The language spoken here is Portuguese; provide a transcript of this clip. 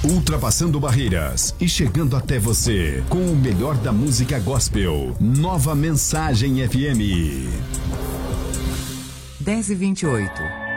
Ultrapassando barreiras e chegando até você com o melhor da música gospel. Nova Mensagem FM. 10h28.